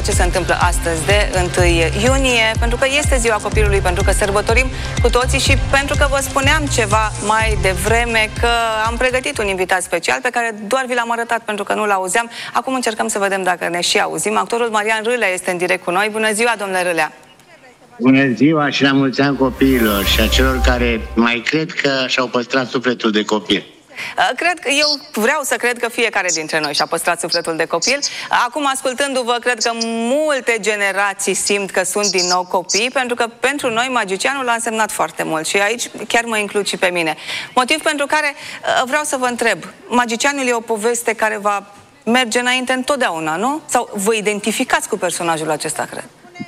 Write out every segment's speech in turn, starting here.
ce se întâmplă astăzi de 1 iunie, pentru că este ziua copilului, pentru că sărbătorim cu toții și pentru că vă spuneam ceva mai devreme că am pregătit un invitat special pe care doar vi l-am arătat pentru că nu l-auzeam. Acum încercăm să vedem dacă ne și auzim. Actorul Marian Râlea este în direct cu noi. Bună ziua, domnule Râlea! Bună ziua și la mulți ani copiilor și a celor care mai cred că și-au păstrat sufletul de copil. Eu vreau să cred că fiecare dintre noi și-a păstrat sufletul de copil. Acum, ascultându-vă, cred că multe generații simt că sunt din nou copii, pentru că pentru noi magicianul a însemnat foarte mult și aici chiar mă includ și pe mine. Motiv pentru care vreau să vă întreb, magicianul e o poveste care va merge înainte întotdeauna, nu? Sau vă identificați cu personajul acesta, cred?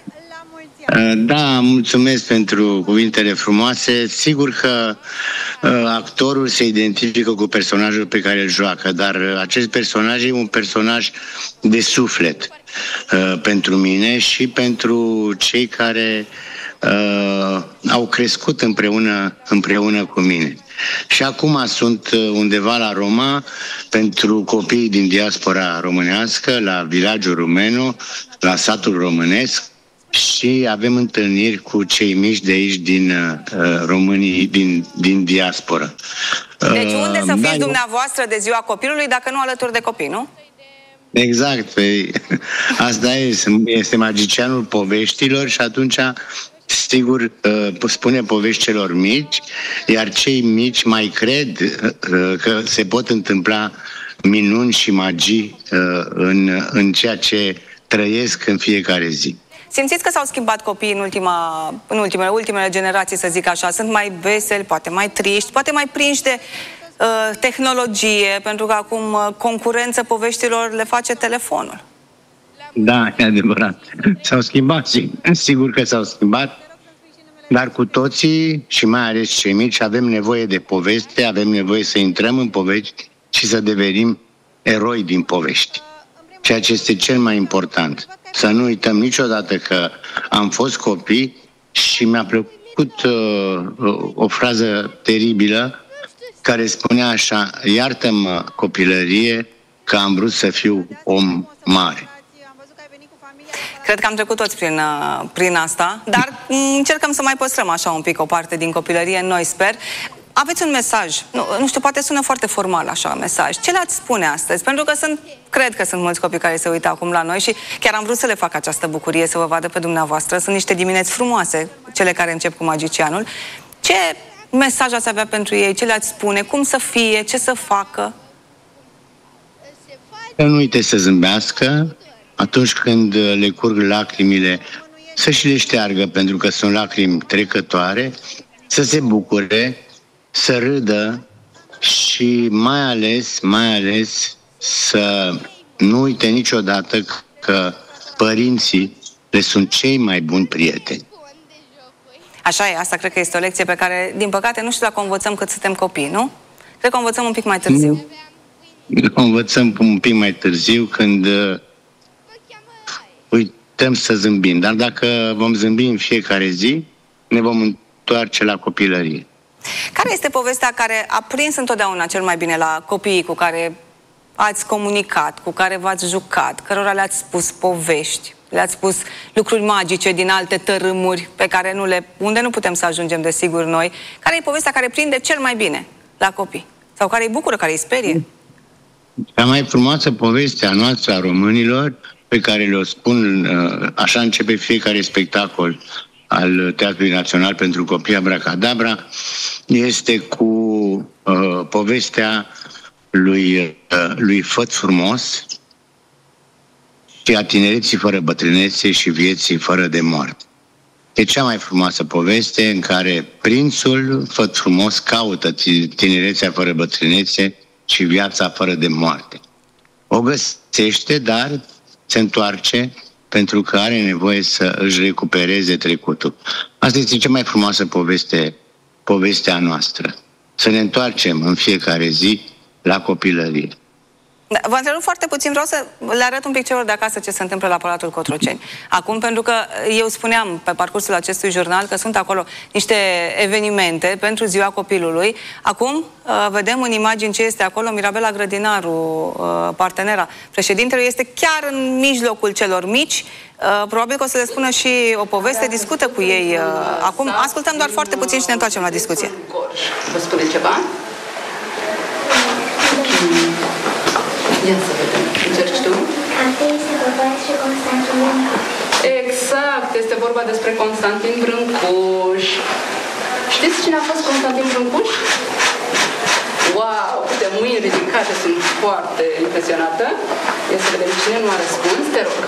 Da, mulțumesc pentru cuvintele frumoase. Sigur că actorul se identifică cu personajul pe care îl joacă, dar acest personaj e un personaj de suflet pentru mine și pentru cei care au crescut împreună cu mine. Și acum sunt undeva la Roma pentru copiii din diaspora românească, la vilagiul Rumeno, la satul românesc, și avem întâlniri cu cei mici de aici din românii din diaspora. Deci unde să fiți dumneavoastră de ziua copilului dacă nu alături de copii, nu? Exact. Asta este magicianul poveștilor și atunci sigur spune povești celor mici, iar cei mici mai cred că se pot întâmpla minuni și magii în ceea ce trăiesc în fiecare zi. Simțiți că s-au schimbat copiii în ultimele generații, să zic așa? Sunt mai veseli, poate mai triști, poate mai prinși de tehnologie, pentru că acum concurență poveștilor le face telefonul. Da, e adevărat. S-au schimbat, sigur că s-au schimbat, dar cu toții, și mai ales cei mici, avem nevoie de poveste, avem nevoie să intrăm în povești și să devenim eroi din povești. Ceea ce este cel mai important. Să nu uităm niciodată că am fost copii și mi-a plăcut o frază teribilă care spunea așa: iartă-mă, copilărie, că am vrut să fiu om mare. Cred că am trecut toți prin asta, dar încercăm să mai păstrăm așa un pic o parte din copilărie, noi sper. Aveți un mesaj, nu știu, poate sună foarte formal așa, mesaj. Ce le-ați spune astăzi? Pentru că cred că sunt mulți copii care se uită acum la noi și chiar am vrut să le fac această bucurie, să vă vadă pe dumneavoastră. Sunt niște dimineți frumoase, cele care încep cu magicianul. Ce mesaj ați avea pentru ei? Ce le-ați spune? Cum să fie? Ce să facă? Să nu uite să zâmbească atunci când le curg lacrimile, să și le șteargă, pentru că sunt lacrimi trecătoare, să se bucure, să râdă și mai ales să nu uite niciodată că părinții le sunt cei mai buni prieteni. Așa e, asta cred că este o lecție pe care, din păcate, nu știu dacă o învățăm cât suntem copii, nu? Cred că o învățăm un pic mai târziu. O învățăm un pic mai târziu, când uităm să zâmbim. Dar dacă vom zâmbi în fiecare zi, ne vom întoarce la copilărie. Care este povestea care a prins întotdeauna cel mai bine la copiii cu care ați comunicat, cu care v-ați jucat, cărora le-ați spus povești, le-ați spus lucruri magice din alte tărâmuri pe care unde nu putem să ajungem, desigur, noi? Care e povestea care prinde cel mai bine la copii? Sau care îi bucură, care îi sperie? Cea mai frumoasă poveste a noastră, a românilor, pe care le-o spun, așa începe fiecare spectacol al Teatrului Național pentru Copii, Abracadabra, este cu povestea lui Făt Frumos și a tinereții fără bătrânețe și vieții fără de moarte. E cea mai frumoasă poveste în care prințul Făt Frumos caută tinerețea fără bătrânețe și viața fără de moarte. O găsește, dar se întoarce pentru că are nevoie să își recupereze trecutul. Asta este cea mai frumoasă povestea noastră. Să ne întoarcem în fiecare zi la copilărie. Vă întrerup foarte puțin, vreau să le arăt un pic celor de acasă ce se întâmplă la Palatul Cotroceni. Acum, pentru că eu spuneam pe parcursul acestui jurnal că sunt acolo niște evenimente pentru Ziua Copilului. Acum vedem în imagini ce este acolo. Mirabela Grădinaru, partenera președintelui, este chiar în mijlocul celor mici. Probabil că o să le spună și o poveste, discută cu ei. Acum ascultăm doar foarte puțin și ne întoarcem la discuție. Vă spune ceva? Ia să vedem. Încerci tu? Este vorba despre Constantin Brâncuș. Exact, este vorba despre Constantin Brâncuș. Știți cine a fost Constantin Brâncuș? Wow, câte mâini ridicate, sunt foarte impresionată. Ia să vedem cine nu a răspuns, te rog.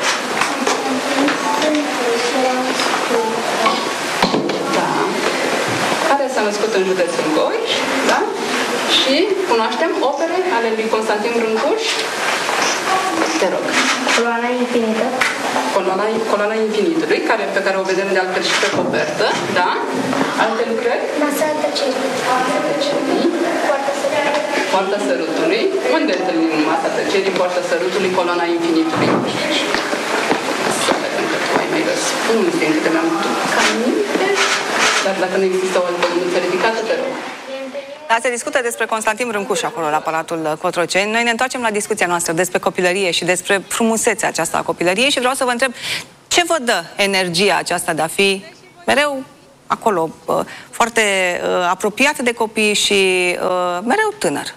Da. Care s-a născut în județul Gorj, da? Și cunoaștem opere ale lui Constantin Brâncuș? Te rog. Coloana infinită. Coloana infinitului, pe care o vedem de altfel și pe copertă, da? Alte lucrări? Masa tăcerii. Poarta sărutului. Unde întâlnim Masa tăcerii, Poarta sărutului, Coloana infinitului? Să vedem că tu ai mai răspuns din câte mi-am duc aminte. Dar dacă nu există o altă mânuță ridicată, te rog. Da, se discută despre Constantin Brâncuș acolo la Palatul Cotroceni. Noi ne întoarcem la discuția noastră despre copilărie și despre frumusețea aceasta a copilăriei și vreau să vă întreb ce vă dă energia aceasta de a fi mereu acolo, foarte apropiat de copii și mereu tânăr.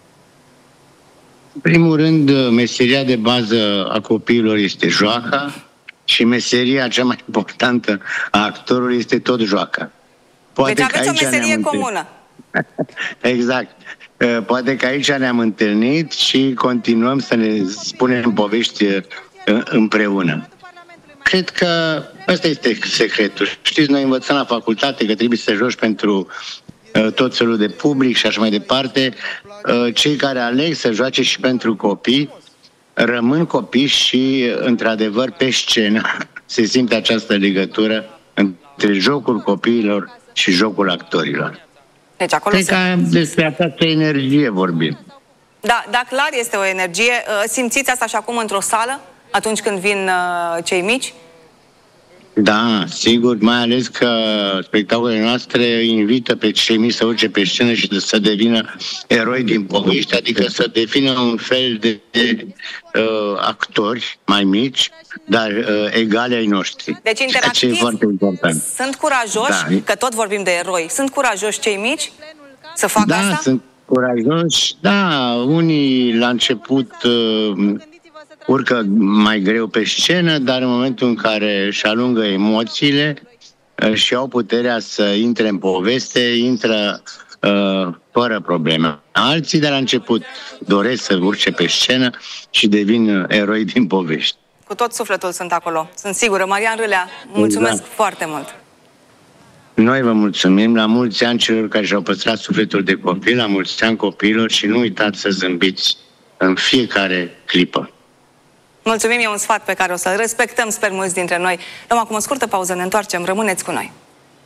În primul rând, meseria de bază a copiilor este joaca și meseria cea mai importantă a actorului este tot joaca. Poate deci aveți o meserie comună. Exact. Poate că aici ne-am întâlnit și continuăm să ne spunem povești împreună. Cred că ăsta este secretul. Știți, noi învățăm la facultate că trebuie să joci pentru tot felul de public și așa mai departe. Cei care aleg să joace și pentru copii rămân copii și, într-adevăr, pe scenă se simte această legătură între jocul copiilor și jocul actorilor. Deci acolo cred că despre această energie vorbim. Da, dar clar este o energie. Simțiți asta și acum într-o sală, atunci când vin cei mici? Da, sigur, mai ales că spectacolele noastre invită pe cei mici să urce pe scenă și să devină eroi din povești, adică să devină un fel de actori mai mici, dar egali ai noștri. Deci interactiv, e foarte important. Sunt curajoși, da, că tot vorbim de eroi, sunt curajoși cei mici să facă asta? Da, sunt curajoși, da, unii la început urcă mai greu pe scenă, dar în momentul în care își alungă emoțiile și au puterea să intre în poveste, intră fără probleme. Alții de la început doresc să urce pe scenă și devin eroi din povești. Cu tot sufletul sunt acolo, sunt sigură. Marian Râlea, mulțumesc foarte mult! Noi vă mulțumim, la mulți ani celor care și-au păstrat sufletul de copil, la mulți ani copiilor și nu uitați să zâmbiți în fiecare clipă. Mulțumim, e un sfat pe care o să-l respectăm, sper mulți dintre noi. Luăm acum o scurtă pauză, ne întoarcem, rămâneți cu noi.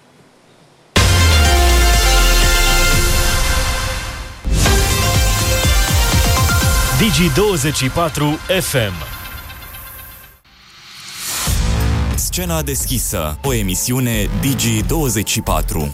Digi24 FM. Scena deschisă, o emisiune Digi24.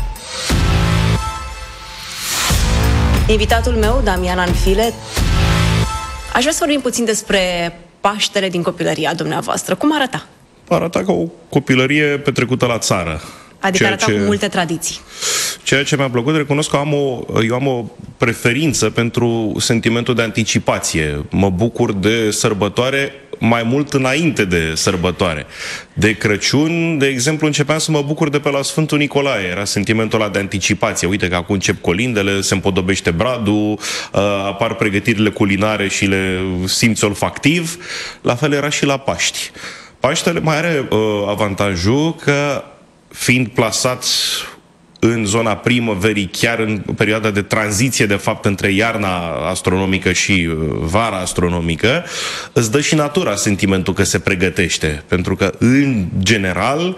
Invitatul meu, Damian Anfile, aș vrea să vorbim puțin despre Paștele din copilăria dumneavoastră. Cum arăta? Arăta ca o copilărie petrecută la țară. Adică arăta cu multe tradiții. Ceea ce mi-a plăcut, recunosc că eu am o preferință pentru sentimentul de anticipație. Mă bucur de sărbătoare mai mult înainte de sărbătoare. De Crăciun, de exemplu, începeam să mă bucur de pe la Sfântul Nicolae. Era sentimentul ăla de anticipație. Uite că acum încep colindele, se împodobește bradul, apar pregătirile culinare și le simți olfactiv. La fel era și la Paști. Paștele mai are avantajul că, fiind plasat în zona primăverii, chiar în perioada de tranziție, de fapt, între iarna astronomică și vara astronomică, îți dă și natura sentimentul că se pregătește. Pentru că, în general,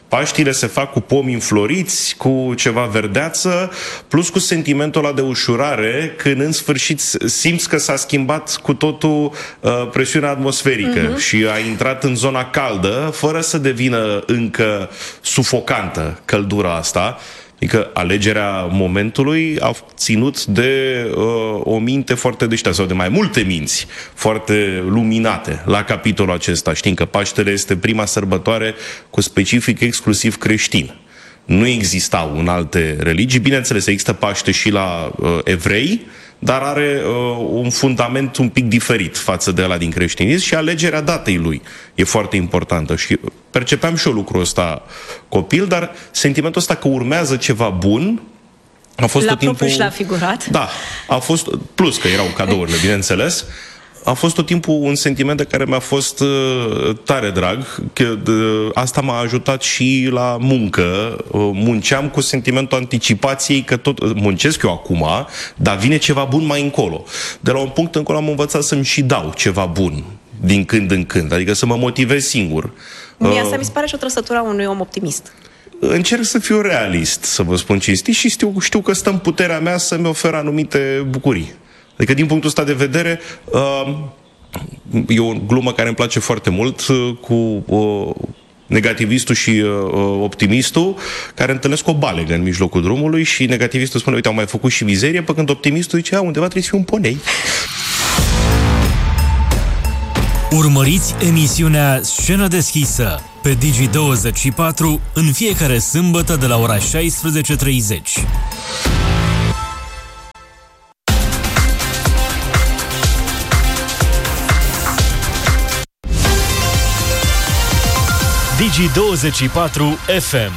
Paștile se fac cu pomi înfloriți, cu ceva verdeață, plus cu sentimentul ăla de ușurare, când în sfârșit simți că s-a schimbat cu totul presiunea atmosferică și a intrat în zona caldă, fără să devină încă sufocantă căldura asta. Adică alegerea momentului a ținut de o minte foarte deșteaptă, sau de mai multe minți foarte luminate la capitolul acesta. Știm că Paștele este prima sărbătoare cu specific exclusiv creștin. Nu existau în alte religii. Bineînțeles, există Paște și la evrei, dar are un fundament un pic diferit față de ăla din creștinism și alegerea datei lui e foarte importantă. Și percepeam și eu lucrul ăsta copil, dar sentimentul ăsta că urmează ceva bun a fost tot timpul... La propriu și la figurat. Da, a fost, plus că erau cadourile, bineînțeles, a fost tot timpul un sentiment de care mi-a fost tare drag, că asta m-a ajutat și la muncă. Munceam cu sentimentul anticipației că tot muncesc eu acum, dar vine ceva bun mai încolo. De la un punct încolo am învățat să-mi și dau ceva bun din când în când, adică să mă motivez singur. Mie asta mi se pare și o trăsătură a unui om optimist. Încerc să fiu realist, să vă spun cinstit, și știu că stă în puterea mea să-mi ofer anumite bucurii. Adică, din punctul ăsta de vedere, e o glumă care îmi place foarte mult cu negativistul și optimistul, care întâlnesc o balegă în mijlocul drumului și negativistul spune, uite, am mai făcut și mizerie, pe când optimistul zice, undeva trebuie să fie un ponei. Urmăriți emisiunea Scenă deschisă pe Digi24 în fiecare sâmbătă de la ora 16:30. Digi24 FM.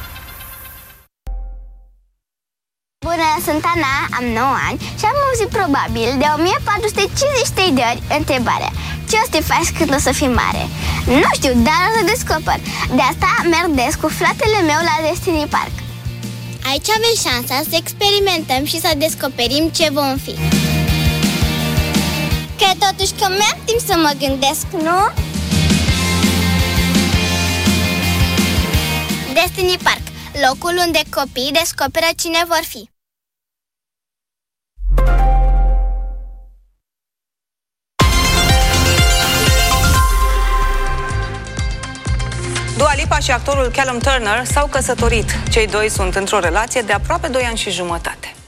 Bună, sunt Ana, am 9 ani și am auzit probabil de 1453 de ori întrebarea: ce o să te faci când o să fii mare? Nu știu, dar o să descoper. De asta merg des cu fratele meu la Destiny Park. Aici avem șansa să experimentăm și să descoperim ce vom fi. Cred totuși că mi-am timp să mă gândesc, nu? Destiny Park, locul unde copiii descoperă cine vor fi. Dua Lipa și actorul Callum Turner s-au căsătorit. Cei doi sunt într-o relație de aproape 2 ani și jumătate.